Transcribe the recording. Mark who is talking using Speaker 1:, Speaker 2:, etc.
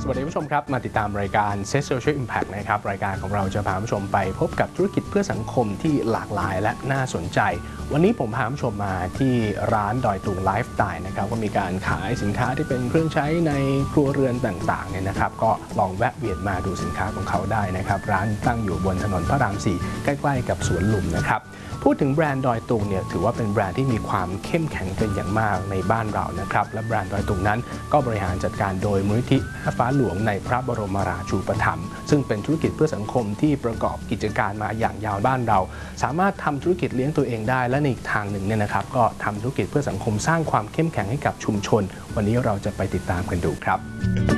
Speaker 1: วัสดีผู้ชมครับมาติดตามรายการ Set Social Impact นะครับรายการของเราจะพาผู้ชมไปพบกับธุรกิจเพื่อสังคมที่หลากหลายและน่าสนใจวันนี้ผมพาผู้ชมมาที่ร้านดอยตุงไลฟ์สไตล์นะครับก็มีการขายสินค้าที่เป็นเครื่องใช้ในครัวเรือนต่างๆเนี่ยนะครับก็ลองแวะเวียนมาดูสินค้าของเขาได้นะครับร้านตั้งอยู่บนถนนพระราม 4ใกล้ๆกับสวนลุมนะครับพูดถึงแบรนด์ดอยตุงเนี่ยถือว่าเป็นแบรนด์ที่มีความเข้มแข็งเป็นอย่างมากในบ้านเรานะครับและแบรนด์ดอยตุงนั้นก็บริหารจัดการโดยมูลนิธิฟ้าหลวงในพระบรมราชูปถัมภ์ซึ่งเป็นธุรกิจเพื่อสังคมที่ประกอบกิจการมาอย่างยาวบ้านเราสามารถทำธุรกิจเลี้ยงตัวเองได้และในอีกทางหนึ่งเนี่ยนะครับก็ทำธุรกิจเพื่อสังคมสร้างความเข้มแข็งให้กับชุมชนวันนี้เราจะไปติดตามกันดูครับ